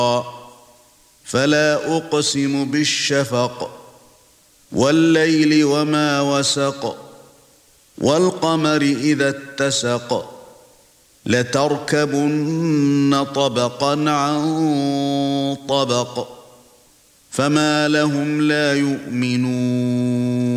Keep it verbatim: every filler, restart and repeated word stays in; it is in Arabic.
فلا أقسم بالشفق والليل وما وسق والقمر إذا اتسق لتركبن طبقا عن طبق فما لهم لا يؤمنون